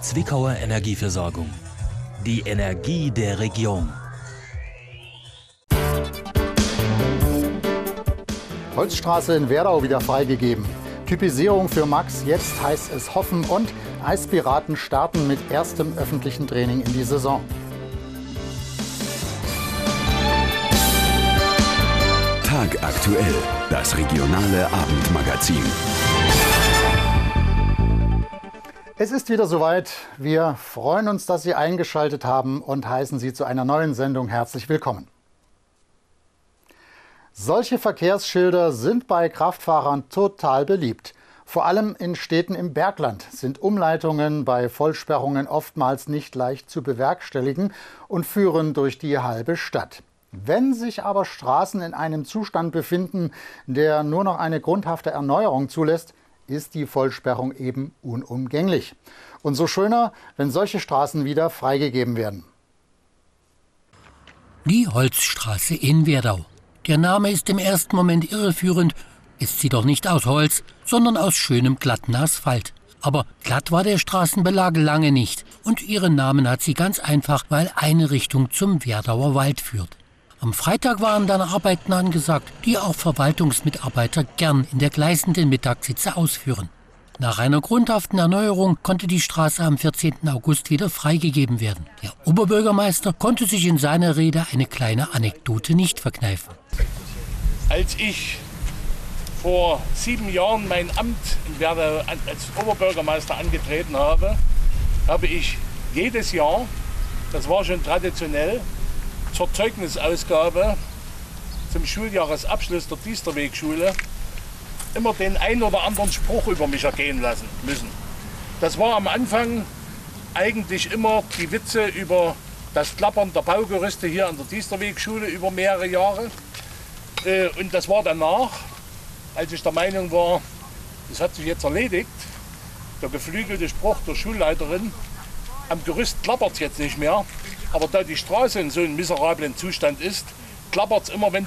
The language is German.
Zwickauer Energieversorgung. Die Energie der Region. Holzstraße in Werdau wieder freigegeben. Typisierung für Max, jetzt heißt es hoffen und Eispiraten starten mit erstem öffentlichen Training in die Saison. Tagaktuell, das regionale Abendmagazin. Es ist wieder soweit. Wir freuen uns, dass Sie eingeschaltet haben und heißen Sie zu einer neuen Sendung herzlich willkommen. Solche Verkehrsschilder sind bei Kraftfahrern total beliebt. Vor allem in Städten im Bergland sind Umleitungen bei Vollsperrungen oftmals nicht leicht zu bewerkstelligen und führen durch die halbe Stadt. Wenn sich aber Straßen in einem Zustand befinden, der nur noch eine grundhafte Erneuerung zulässt, ist die Vollsperrung eben unumgänglich. Und so schöner, wenn solche Straßen wieder freigegeben werden. Die Holzstraße in Werdau. Der Name ist im ersten Moment irreführend, ist sie doch nicht aus Holz, sondern aus schönem glatten Asphalt. Aber glatt war der Straßenbelag lange nicht und ihren Namen hat sie ganz einfach, weil eine Richtung zum Werdauer Wald führt. Am Freitag waren dann Arbeiten angesagt, die auch Verwaltungsmitarbeiter gern in der gleißenden Mittagshitze ausführen. Nach einer grundhaften Erneuerung konnte die Straße am 14. August wieder freigegeben werden. Der Oberbürgermeister konnte sich in seiner Rede eine kleine Anekdote nicht verkneifen. Als ich vor 7 Jahren mein Amt in Werdau als Oberbürgermeister angetreten habe, habe ich jedes Jahr, das war schon traditionell, zur Zeugnisausgabe zum Schuljahresabschluss der Diesterwegschule immer den ein oder anderen Spruch über mich ergehen lassen müssen. Das war am Anfang eigentlich immer die Witze über das Klappern der Baugerüste hier an der Diesterwegschule über mehrere Jahre. Und das war danach, als ich der Meinung war, das hat sich jetzt erledigt, der geflügelte Spruch der Schulleiterin, am Gerüst klappert es jetzt nicht mehr, aber da die Straße in so einem miserablen Zustand ist, klappert es immer, wenn